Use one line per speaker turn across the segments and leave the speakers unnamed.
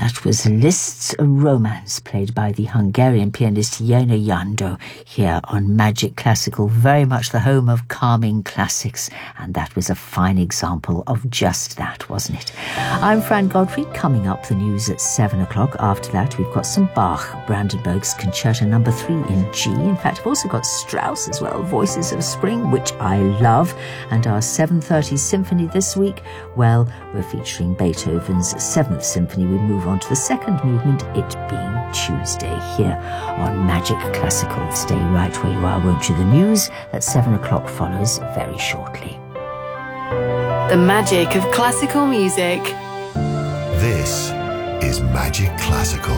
That was Liszt's Romance, played by the Hungarian pianist Jona Jando, here on Magic Classical, very much the home of calming classics, and that was a fine example of just that, wasn't it? I'm Fran Godfrey. Coming up, the news at 7 o'clock. After that, we've got some Bach, Brandenburg's Concerto No. 3 in G. In fact, I've also got Strauss as well, Voices of Spring, which I love, and our 7:30 symphony this week, well, we're featuring Beethoven's 7th Symphony. We move on to the second movement, it being Tuesday, here on Magic Classical. Stay right where you are, won't you? The news at 7 o'clock follows very shortly.
The magic of classical music.
This is Magic Classical.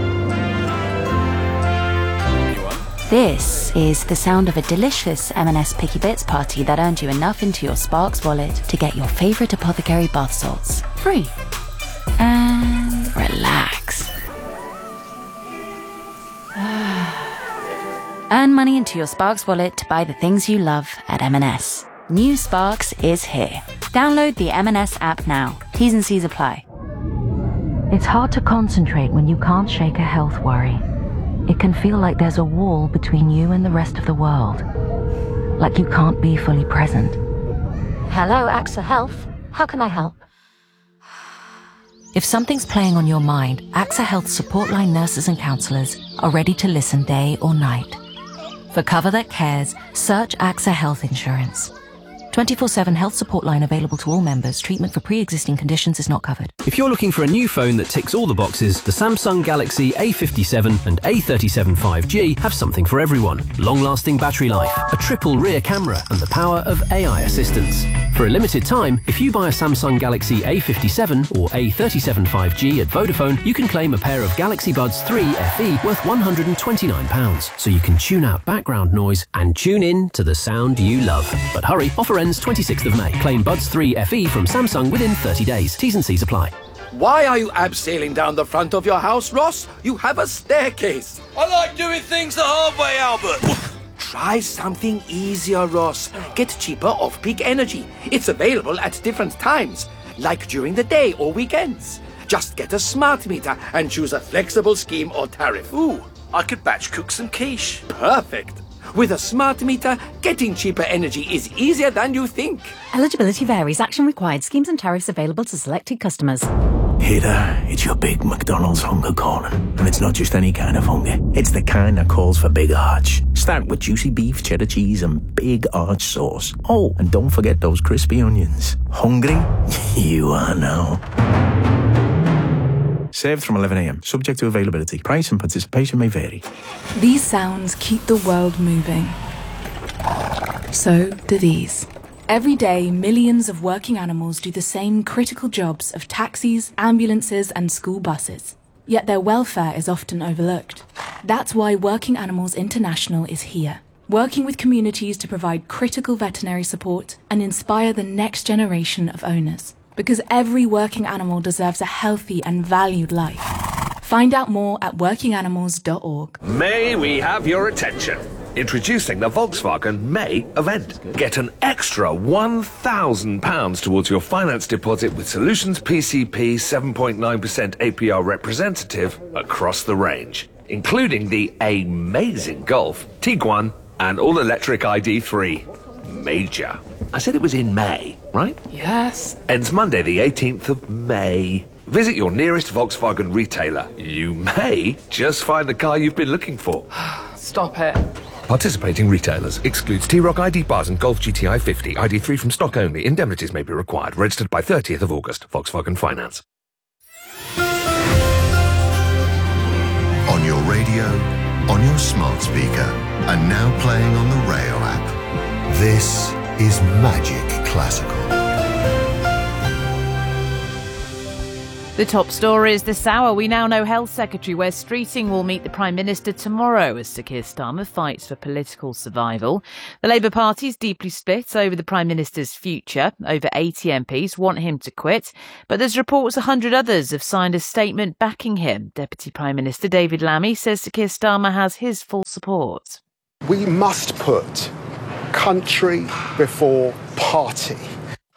This is the sound of a delicious M&S Picky Bits party that earned you enough into your Sparks wallet to get your favourite apothecary bath salts free. And relax. Earn money into your Sparks wallet to buy the things you love at M&S. New Sparks is here. Download the M&S app now. T's and C's apply.
It's hard to concentrate when you can't shake a health worry. It can feel like there's a wall between you and the rest of the world. Like you can't be fully present.
Hello, AXA Health. How can I help?
If something's playing on your mind, AXA Health support line nurses and counsellors are ready to listen day or night. For cover that cares, search AXA Health Insurance. 24/7 health support line available to all members. Treatment for pre-existing conditions is not covered.
If you're looking for a new phone that ticks all the boxes, the Samsung Galaxy A57 and A37 5G have something for everyone. Long-lasting battery life, a triple rear camera, and the power of AI assistance. For a limited time, if you buy a Samsung Galaxy A57 or A37 5G at Vodafone, you can claim a pair of Galaxy Buds 3 FE worth £129, so you can tune out background noise and tune in to the sound you love. But hurry, offer ends 26th of May. Claim Buds 3 FE from Samsung within 30 days. T's and C's apply.
Why are you abseiling down the front of your house, Ross? You have a staircase.
I like doing things the hard way, Albert.
Try something easier, Ross. Get cheaper off-peak energy. It's available at different times, like during the day or weekends. Just get a smart meter and choose a flexible scheme or tariff.
Ooh, I could batch cook some quiche.
Perfect. With a smart meter, getting cheaper energy is easier than you think.
Eligibility varies. Action required. Schemes and tariffs available to selected customers.
Hey there, it's your big McDonald's hunger calling. And it's not just any kind of hunger. It's the kind that calls for big arch. Start with juicy beef, cheddar cheese and big arch sauce. Oh, and don't forget those crispy onions. Hungry? You are now. Served from 11 a.m. Subject to availability. Price and participation may vary.
These sounds keep the world moving. So do these. Every day, millions of working animals do the same critical jobs of taxis, ambulances, and school buses. Yet their welfare is often overlooked. That's why Working Animals International is here, working with communities to provide critical veterinary support and inspire the next generation of owners. Because every working animal deserves a healthy and valued life. Find out more at workinganimals.org.
May we have your attention? Introducing the Volkswagen May event. Get an extra £1,000 towards your finance deposit with Solutions PCP 7.9% APR representative across the range, including the amazing Golf, Tiguan, and all-electric ID3. Major. I said it was in May, right?
Yes.
Ends Monday the 18th of May. Visit your nearest Volkswagen retailer. You may just find the car you've been looking for.
Stop it.
Participating retailers. Excludes T-Roc ID bars and Golf GTI 50. ID3 from stock only. Indemnities may be required. Registered by 30th of August. Volkswagen Finance.
On your radio, on your smart speaker, and now playing on the Rail app. This is Magic Classical.
The top stories this hour. We now know Health Secretary Wes Streeting will meet the Prime Minister tomorrow as Sir Keir Starmer fights for political survival. The Labour Party is deeply split over the Prime Minister's future. Over 80 MPs want him to quit, but there's reports 100 others have signed a statement backing him. Deputy Prime Minister David Lammy says Sir Keir Starmer has his full support.
We must put country before party.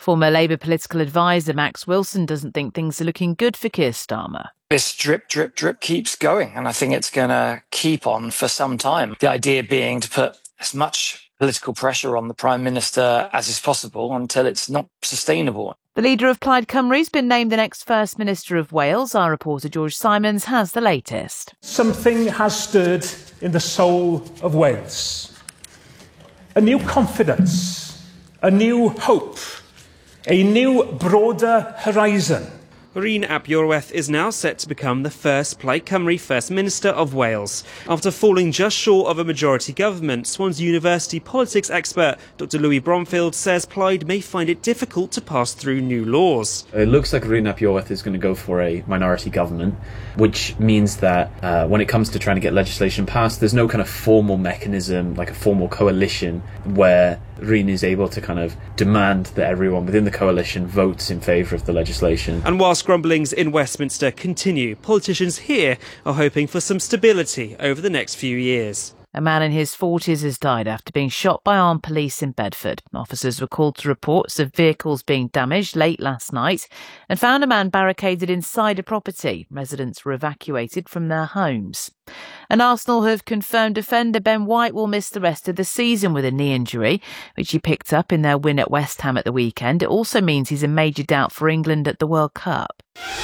Former Labour political advisor Max Wilson doesn't think things are looking good for Keir Starmer.
This drip, drip, drip keeps going, and I think it's going to keep on for some time. The idea being to put as much political pressure on the Prime Minister as is possible until it's not sustainable.
The leader of Plaid Cymru's been named the next First Minister of Wales. Our reporter George Simons has the latest.
Something has stirred in the soul of Wales. A new confidence, a new hope, a new broader horizon.
Rhun ap Iorwerth is now set to become the first Plaid Cymru First Minister of Wales. After falling just short of a majority government, Swansea University politics expert Dr Louis Bromfield says Plaid may find it difficult to pass through new laws.
It looks like Rhun ap Iorwerth is going to go for a minority government, which means that when it comes to trying to get legislation passed, there's no kind of formal mechanism, like a formal coalition, where Rhun is able to kind of demand that everyone within the coalition votes in favour of the legislation.
And whilst grumblings in Westminster continue, politicians here are hoping for some stability over the next few years.
A man in his 40s has died after being shot by armed police in Bedford. Officers were called to reports of vehicles being damaged late last night and found a man barricaded inside a property. Residents were evacuated from their homes. And Arsenal have confirmed defender Ben White will miss the rest of the season with a knee injury, which he picked up in their win at West Ham at the weekend. It also means he's a major doubt for England at the World Cup.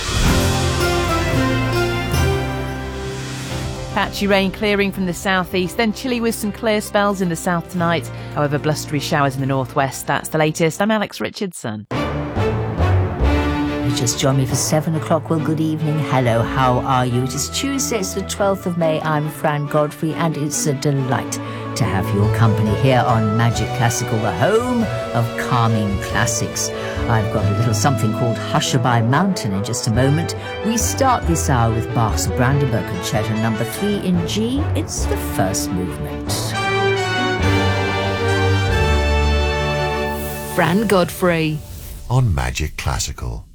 Patchy rain clearing from the southeast, then chilly with some clear spells in the south tonight. However, blustery showers in the northwest. That's the latest. I'm Alex Richardson.
You just joined me for 7 o'clock. Well, good evening. Hello, how are you? It is Tuesday, it's the 12th of May. I'm Fran Godfrey, and it's a delight to have your company here on Magic Classical, the home of calming classics. I've got a little something called Hushabye Mountain in just a moment. We start this hour with Bach's Brandenburg Concerto number 3 in G. It's the first movement.
Fran Godfrey
on Magic Classical.